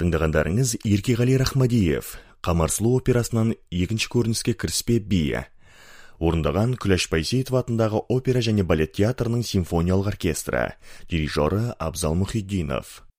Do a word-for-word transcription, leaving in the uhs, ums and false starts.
Тыңдағандарыңыз Еркеғали Рахмадиев, Қамар сұлу операсынан екінші көрініске кіріспе бие. Орындаған Күләш Байсейітова атындағы опера және балет театрының симфониялық оркестрі, дирижері Абзал Мұхитдинов.